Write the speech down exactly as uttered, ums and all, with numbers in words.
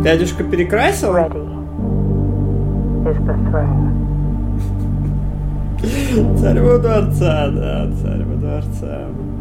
Дядюшка перекрасил? Царь во дворца, да, царь во дворца.